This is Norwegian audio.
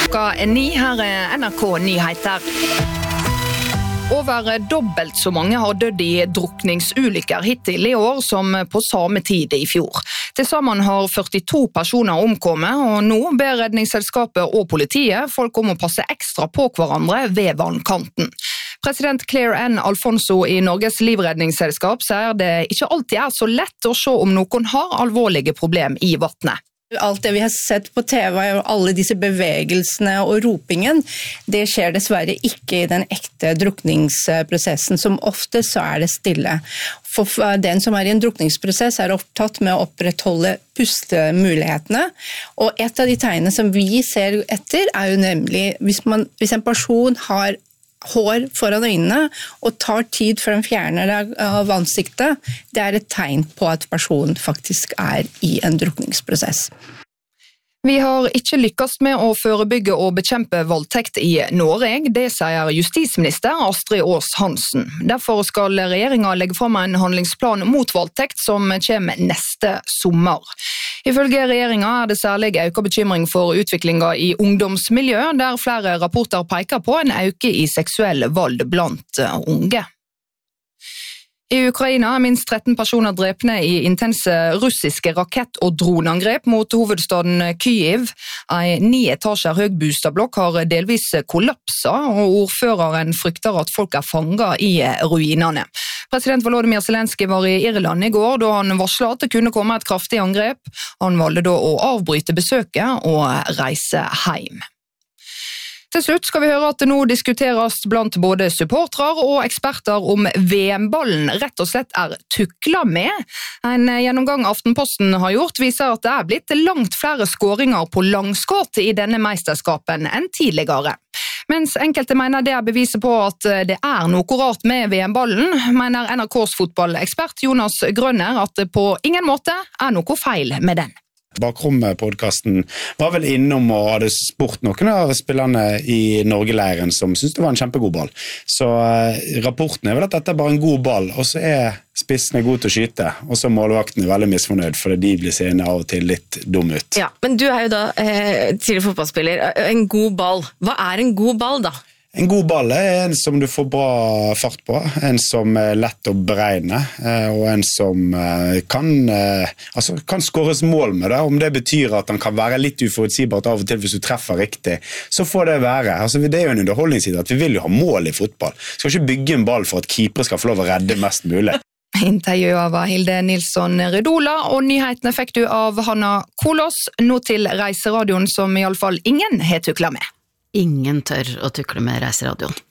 Klokka 9, her NRK Nyheter. Over dobbelt så mange har dødd i drukningsulykker hittil i år som på samme tid i fjor. Til sammen har 42 personer omkommet, og nå ber redningsselskapet og politiet folk om å passe ekstra på hverandre ved vannkanten. President Claire Ann Alfonso i Norges livredningsselskap sier det ikke alltid er så lett å se om noen har alvorlige problem i vattnet. Alt det vi har sett på TV og alle disse bevegelsene og ropingen, det skjer dessverre ikke i den ekte drukningsprosessen. Som ofte så er det stille. For den som er i en drukningsprosess er opptatt med å opprettholde pustemulighetene. Og et av de tegnene som vi ser etter er jo nemlig hvis en person har hår foran øynene og tar tid før den fjerner det av ansiktet, det er et tegn på at personen faktisk er i en drukningsprosess. Vi har ikke lykkes med å forebygge og bekjempe voldtekt i Norge, det sier justisminister Astrid Aas Hansen. Derfor skal regjeringen legge frem en handlingsplan mot voldtekt som kommer neste sommer. Ifølge regjeringen er det særlig økt bekymring for utviklingen i ungdomsmiljø, der flere rapporter peker på en økning i seksuell vold blant unge. I Ukraina er minst 13 personer drepne i intense russiske rakett- og dronangrep mot hovedstaden Kyiv. En 9-etasjer høy boligblokk har delvis kollapset, og ordføreren frykter at folk er fanget i ruinene. President Volodymyr Zelenskyj var i Irland i går, da han varslet at det kunne komme et kraftig angrep. Han valgte da å avbryte besøket og reise hjem. Til slutt skal vi høre at det nå diskuteres blant både supportere og eksperter om VM-ballen rett og slett er tuklet med. En gjennomgang Aftenposten har gjort viser at det er blitt langt flere skåringer på langskudd i denne mesterskapen enn tidligere. Mens enkelte mener det er beviset på at det er noe rart med VM-ballen, mener NRKs fotballekspert Jonas Grønner at det på ingen måte er noe feil med den. Bakrommet-podcasten var vel innom og hadde spurt noen av spillerne i Norge-leiren som syntes det var en kjempegod ball. Så rapporten er vel at dette er bare en god ball, og så er spissene gode til å skyte, og så er målvaktene veldig misfornøyd, fordi de blir seende av og til litt dum ut. Ja, men du er jo da tidligere fotballspiller. En god ball. Hva er en god ball da? En god ball er en som du får bra fart på, en som er lett å beregne, og en som kan skåres mål med det. Om det betyr at han kan være litt uforutsigbart av og til hvis du treffer riktig, så får det være. Det er jo en underholdningsside at vi vil jo ha mål i fotball. Vi skal ikke bygge en ball for at keepere skal få lov å redde mest mulig. Intervjuet var Hilde Nilsson Redola, og nyhetene fikk du av Hanna Kolos, nå til Reiseradioen som i alle fall ingen har tuklet med. Ingen tør å tukle med Reiseradioen.